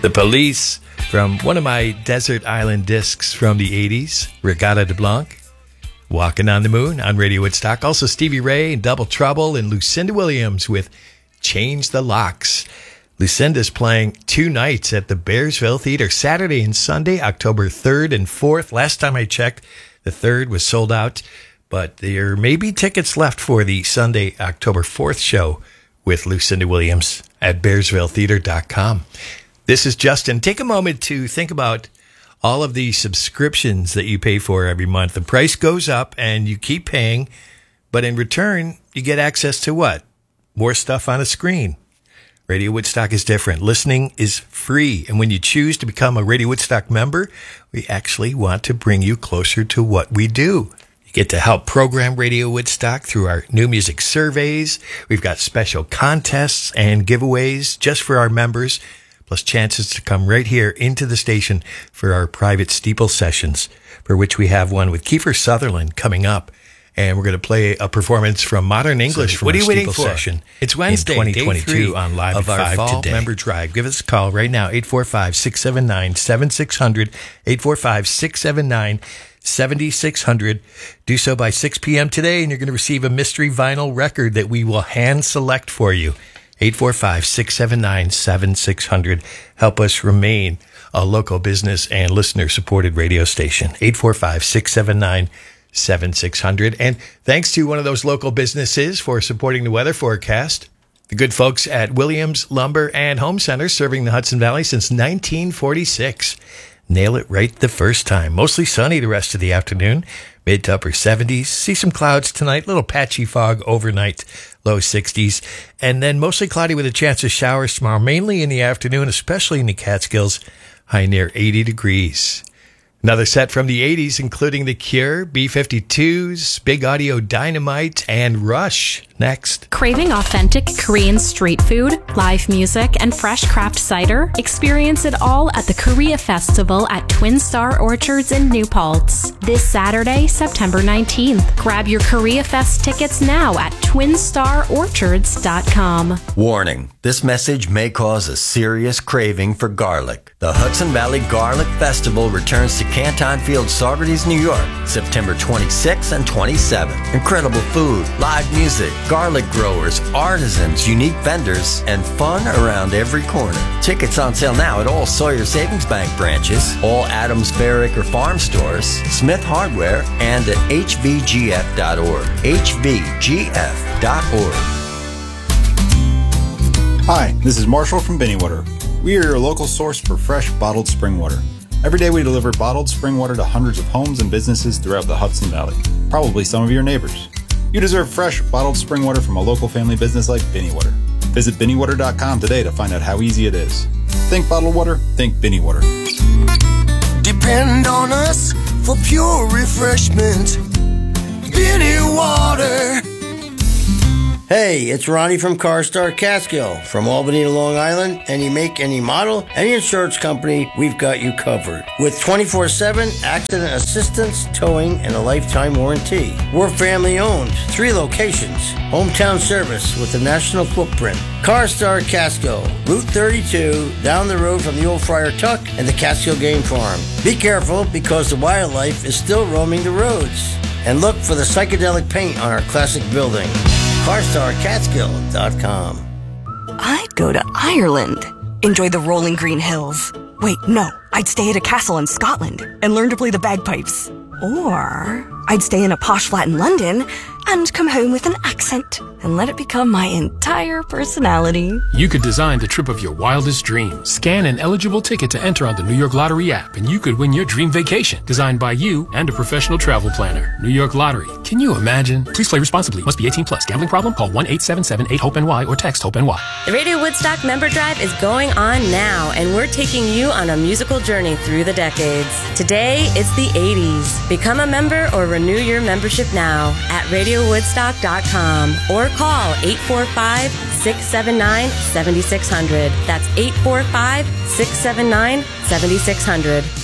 The Police from one of my desert island discs from the 80s, Regatta de Blanc, Walking on the Moon on Radio Woodstock. Also Stevie Ray and Double Trouble, and Lucinda Williams with Change the Locks. Lucinda's playing 2 nights at the Bearsville Theater, Saturday and Sunday, October 3rd and 4th. Last time I checked, the 3rd was sold out, but there may be tickets left for the Sunday, October 4th show with Lucinda Williams at bearsvilletheater.com. This is Justin. Take a moment to think about all of the subscriptions that you pay for every month. The price goes up and you keep paying, but in return, you get access to what? More stuff on a screen. Radio Woodstock is different. Listening is free. And when you choose to become a Radio Woodstock member, we actually want to bring you closer to what we do. You get to help program Radio Woodstock through our new music surveys. We've got special contests and giveaways just for our members, plus chances to come right here into the station for our private steeple sessions, for which we have one with Kiefer Sutherland coming up. And we're going to play a performance from Modern English from our steeple session. It's Wednesday, in 2022 on Live at 5 Fall today. Member Drive. Give us a call right now, 845-679-7600, 845-679-7600. Do so by 6 p.m. today, and you're going to receive a mystery vinyl record that we will hand select for you. 845-679-7600. Help us remain a local business and listener-supported radio station. 845-679-7600. And thanks to one of those local businesses for supporting the weather forecast. The good folks at Williams Lumber and Home Center, serving the Hudson Valley since 1946. Nail it right the first time. Mostly sunny the rest of the afternoon. Mid to upper 70s. See some clouds tonight. Little patchy fog overnight. Low 60s. And then mostly cloudy with a chance of showers tomorrow. Mainly in the afternoon, especially in the Catskills. High near 80 degrees. Another set from the 80s, including The Cure, B-52s, Big Audio Dynamite, and Rush. Next. Craving authentic Korean street food, live music, and fresh craft cider? Experience it all at the Korea Festival at Twin Star Orchards in New Paltz. This Saturday, September 19th. Grab your Korea Fest tickets now at twinstarorchards.com. Warning, this message may cause a serious craving for garlic. The Hudson Valley Garlic Festival returns to Canton Field, Saugerties, New York, September 26th and 27th. Incredible food, live music, garlic growers, artisans, unique vendors, and fun around every corner. Tickets on sale now at all Sawyer Savings Bank branches, all Adams Fair Acre Farm stores, Smith Hardware, and at hvgf.org. hvgf.org. Hi, this is Marshall from Binny Water. We are your local source for fresh bottled spring water. Every day we deliver bottled spring water to hundreds of homes and businesses throughout the Hudson Valley, probably some of your neighbors. You deserve fresh, bottled spring water from a local family business like Binny Water. Visit BinnyWater.com today to find out how easy it is. Think bottled water, think Binny Water. Depend on us for pure refreshment. Binny Water. Hey, it's Ronnie from CarStar Catskill. From Albany to Long Island, any make, any model, any insurance company, we've got you covered. With 24/7 accident assistance, towing, and a lifetime warranty. We're family owned, 3 locations. Hometown service with a national footprint. CarStar Catskill, Route 32, down the road from the old Friar Tuck and the Catskill Game Farm. Be careful because the wildlife is still roaming the roads. And look for the psychedelic paint on our classic building. CarstarCatskill.com. I'd go to Ireland. Enjoy the rolling green hills. Wait, no. I'd stay at a castle in Scotland and learn to play the bagpipes. Or I'd stay in a posh flat in London and come home with an accent and let it become my entire personality. You could design the trip of your wildest dreams. Scan an eligible ticket to enter on the New York Lottery app, and you could win your dream vacation, designed by you and a professional travel planner. New York Lottery. Can you imagine? Please play responsibly. Must be 18 plus. Gambling problem? Call 1-877-8-HOPE-NY or text HOPE-NY. The Radio Woodstock Member Drive is going on now, and we're taking you on a musical journey through the decades. Today, it's the 80s. Become a member or renew your membership now at RadioWoodstock.com or call 845-679-7600. That's 845-679-7600.